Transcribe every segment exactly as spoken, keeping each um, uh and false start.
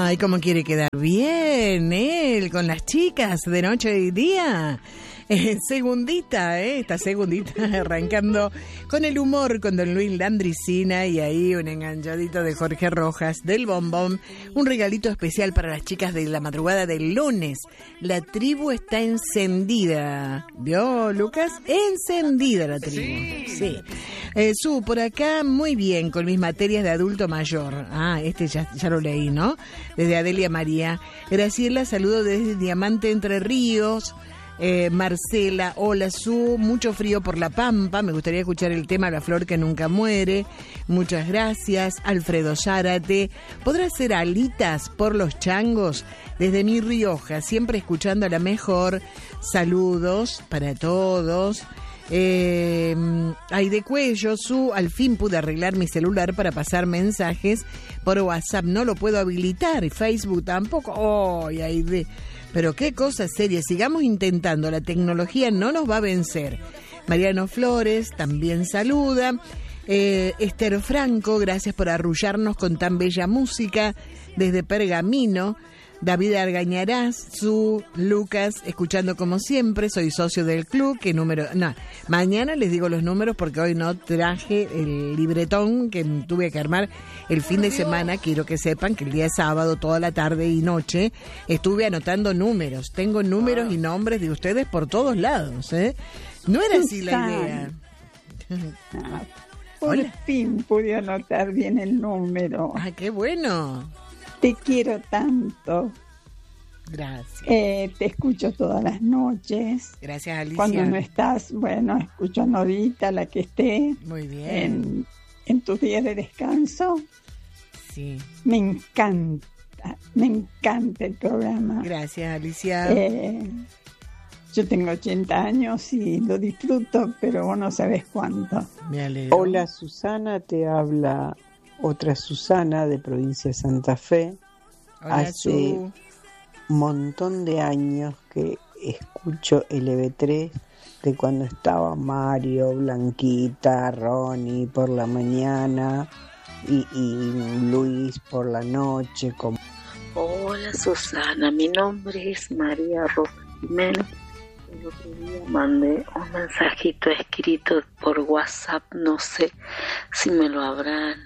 Ay, cómo quiere quedar bien él con las chicas de noche y día. Eh, segundita, eh, esta segundita arrancando con el humor con don Luis Landricina y ahí un enganchadito de Jorge Rojas del Bombón, un regalito especial para las chicas de la madrugada del lunes. La tribu está encendida, ¿vio, Lucas? Encendida la tribu, sí. sí. Eh, Su, por acá muy bien con mis materias de adulto mayor. Ah, este ya, ya lo leí, ¿no? Desde Adelia María. Graciela, saludo desde Diamante Entre Ríos. Eh, Marcela, hola Su, mucho frío por La Pampa, me gustaría escuchar el tema La Flor que Nunca Muere, muchas gracias. Alfredo Zárate, ¿podrá hacer alitas por los changos? Desde Mi Rioja, siempre escuchando a la mejor, saludos para todos. Eh, ay, de cuello, Su, al fin pude arreglar mi celular para pasar mensajes por WhatsApp, no lo puedo habilitar, y Facebook tampoco. Oh, ay, de... Pero qué cosa seria, sigamos intentando, la tecnología no nos va a vencer. Mariano Flores también saluda. Eh, Esther Franco, gracias por arrullarnos con tan bella música desde Pergamino. David Argañarás, Su, Lucas, escuchando como siempre, soy socio del club, que número... No, mañana les digo los números porque hoy no traje el libretón que tuve que armar el fin de semana. Quiero que sepan que el día sábado, toda la tarde y noche, estuve anotando números. Tengo números y nombres de ustedes por todos lados, ¿eh? No era así la idea. Ah, por Hola. fin pude anotar bien el número. ¡Ah, qué bueno! Te quiero tanto. Gracias. Eh, te escucho todas las noches. Gracias, Alicia. Cuando no estás, bueno, escucho a Norita, la que esté. Muy bien. En, en tus días de descanso. Sí. Me encanta, me encanta el programa. Gracias, Alicia. Eh, yo tengo ochenta años y lo disfruto, pero vos no sabés cuánto. Me alegro. Hola, Susana, te habla otra Susana de provincia de Santa Fe. Hola, Hace Su. un montón de años que escucho L B tres, de cuando estaba Mario, Blanquita, Ronnie por la mañana y, y Luis por la noche. Como... Hola Susana, mi nombre es María Rosa Jiménez. El otro día mandé un mensajito escrito por WhatsApp, no sé si me lo habrán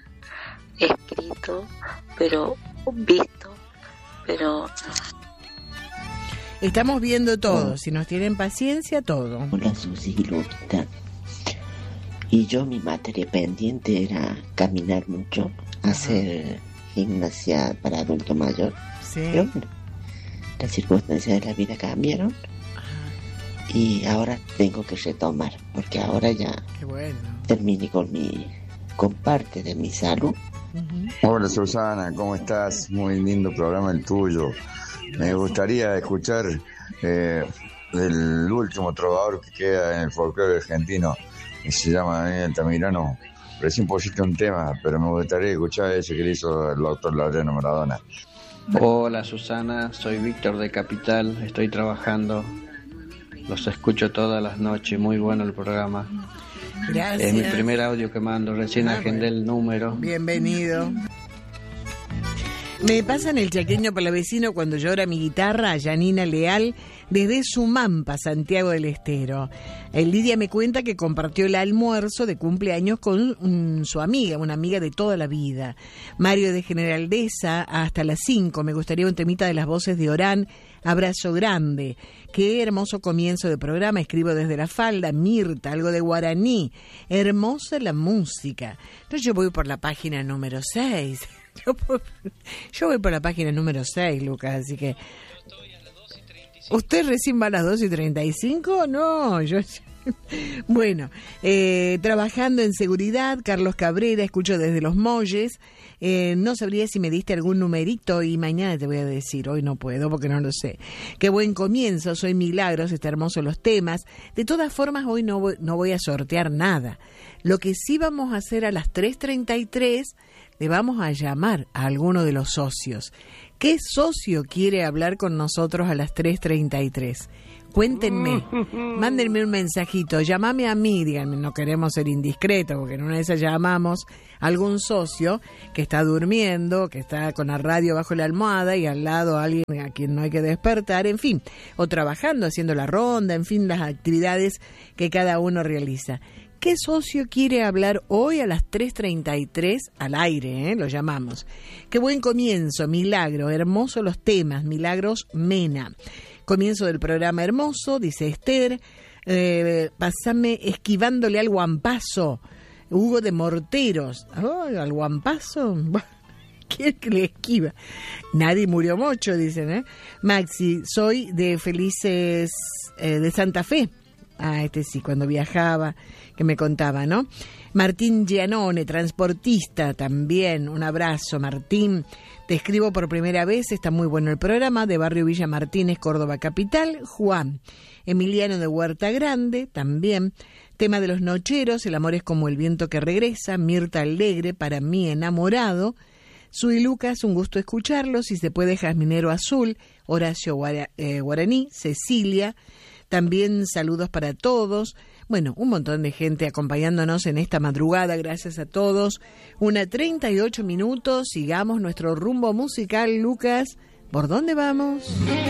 escrito, pero visto, pero... Estamos viendo todo, oh. Si nos tienen paciencia, todo. Hola Susi y Lurita. Y yo, mi materia pendiente era caminar mucho, hacer uh-huh. gimnasia para adulto mayor. Sí. Pero bueno, las circunstancias de la vida cambiaron. Uh-huh. Y ahora tengo que retomar, porque ahora ya Qué bueno. terminé con mi con parte de mi salud. Uh-huh. Hola Susana, ¿cómo estás? Muy lindo programa el tuyo. Me gustaría escuchar eh, el último trovador que queda en el folclore argentino, que se llama Daniel Altamirano. Recién pusiste un tema, pero me gustaría escuchar ese que le hizo el doctor Laureano Maradona. Hola Susana, soy Víctor de Capital, estoy trabajando, los escucho todas las noches, muy bueno el programa. Gracias. Es mi primer audio que mando, recién ah, agendé bueno. el número. Bienvenido. Me pasan el chaqueño para la vecino cuando llora mi guitarra, Yanina Leal, desde Sumampa, Santiago del Estero. El Lidia me cuenta que compartió el almuerzo de cumpleaños con um, su amiga, una amiga de toda la vida. Mario de Generaldeza, hasta las cinco. Me gustaría un temita de las voces de Orán. Abrazo grande. Qué hermoso comienzo de programa. Escribo desde la falda. Mirta, algo de guaraní. Hermosa la música. Entonces yo voy por la página número seis. Yo, yo voy por la página número seis, Lucas, así que... ¿Usted recién va a las dos y treinta y cinco? No, yo... Bueno, eh, trabajando en seguridad, Carlos Cabrera, escucho desde Los Molles. Eh, no sabría si me diste algún numerito y mañana te voy a decir, hoy no puedo porque no lo sé. Qué buen comienzo, soy Milagros, está hermoso los temas. De todas formas, hoy no voy, no voy a sortear nada. Lo que sí vamos a hacer a las tres treinta y tres... le vamos a llamar a alguno de los socios. ¿Qué socio quiere hablar con nosotros a las tres treinta y tres? Cuéntenme, mándenme un mensajito, llámame a mí, díganme, no queremos ser indiscretos, porque en una de esas llamamos a algún socio que está durmiendo, que está con la radio bajo la almohada y al lado alguien a quien no hay que despertar, en fin, o trabajando, haciendo la ronda, en fin, las actividades que cada uno realiza. ¿Qué socio quiere hablar hoy a las tres treinta y tres al aire? Eh? Lo llamamos. Qué buen comienzo, Milagro, hermosos los temas, Milagros Mena. Comienzo del programa hermoso, dice Esther, eh, pasame esquivándole al guampazo, Hugo de Morteros. Oh, al guampazo, ¿quién que le esquiva? Nadie murió mucho, dicen, ¿eh? Maxi, soy de Felices eh, de Santa Fe. Ah, este sí, cuando viajaba, que me contaba, ¿no? Martín Gianone, transportista, también, un abrazo, Martín. Te escribo por primera vez, está muy bueno el programa, de Barrio Villa Martínez, Córdoba Capital. Juan, Emiliano de Huerta Grande, también. Tema de los nocheros, el amor es como el viento que regresa. Mirta Alegre, para mí enamorado. Sui Lucas, un gusto escucharlo, si se puede, Jazminero Azul. Horacio Guara, eh, Guaraní, Cecilia. También saludos para todos. Bueno, un montón de gente acompañándonos en esta madrugada, gracias a todos. Una treinta y ocho minutos, sigamos nuestro rumbo musical. Lucas, ¿por dónde vamos?